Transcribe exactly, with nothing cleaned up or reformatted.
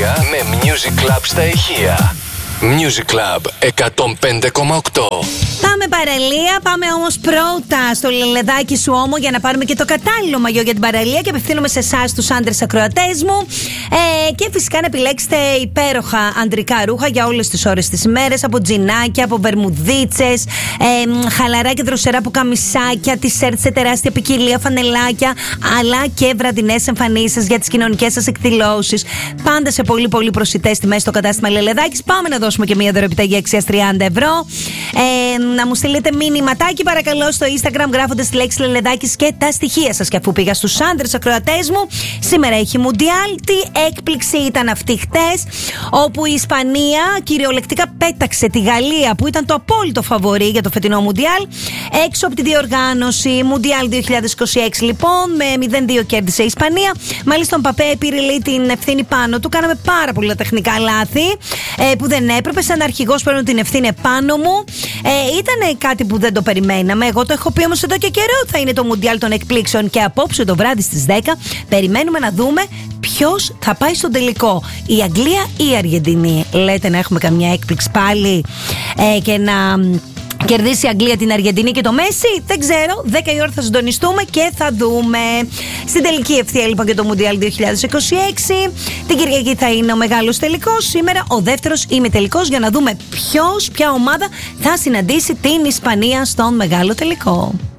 επιτυχία με Music Club στα ηχεία. Music Club εκατόν πέντε κόμμα οκτώ. Πάμε παραλία, πάμε όμως πρώτα στο λελεδάκι σου όμο για να πάρουμε και το κατάλληλο μαγιό για την παραλία και απευθύνομαι σε εσάς τους άντρες ακροατές μου ε, και φυσικά να επιλέξετε υπέροχα αντρικά ρούχα για όλες τις ώρες της ημέρας, από τζινάκια, από βερμουδίτσες, ε, χαλαρά και δροσερά πουκαμισάκια, τισέρτ σε τεράστια ποικιλία, φανελάκια, αλλά και βραδινές εμφανίσεις για τις κοινωνικές σας εκδηλώσεις. Πάντα σε πολύ πολύ προσιτές τιμές στο κατάστημα Λελεδάκης. Πάμε να δώσουμε και μια δωρεοπιταγή αξίας τριάντα ευρώ. Ε, να μου στείλετε μήνυματάκι παρακαλώ στο Instagram γράφοντας τη λέξη Λελεδάκης και τα στοιχεία σας. Και αφού πήγα στους άντρες ακροατές μου, σήμερα έχει Μουντιάλ. Τι έκπληξη ήταν αυτή χτες, όπου η Ισπανία κυριολεκτικά πέταξε τη Γαλλία, που ήταν το απόλυτο φαβορί για το φετινό Μουντιάλ, έξω από τη διοργάνωση. Μουντιάλ δύο χιλιάδες είκοσι έξι λοιπόν, με μηδέν δύο κέρδισε η Ισπανία. Μάλιστα ο Μπαπέ πήρε λέει την ευθύνη πάνω του. Κάναμε πάρα πολλά τεχνικά λάθη ε, που δεν έπρεπε. Σαν αρχηγός παίρνω την ευθύνη επάνω μου. Ε, ήταν κάτι που δεν το περιμέναμε. Εγώ το έχω πει όμως εδώ και καιρό. Θα είναι το Μουντιάλ των εκπλήξεων. Και απόψε το βράδυ στις δέκα περιμένουμε να δούμε ποιος θα πάει στον τελικό. Η Αγγλία ή η Αργεντινή. Λέτε να έχουμε καμιά έκπληξη πάλι ε, και να κερδίσει η Αγγλία την Αργεντινή και το Μέση. Δεν ξέρω. δέκα η ώρα θα συντονιστούμε και θα δούμε. Στην τελική ευθεία λοιπόν και το Μουντιάλ δύο χιλιάδες είκοσι έξι. Την Κυριακή θα είναι ο μεγάλος τελικός. Σήμερα ο δεύτερος ημιτελικός για να δούμε ποιος, ποια ομάδα θα συναντήσει την Ισπανία στον μεγάλο τελικό.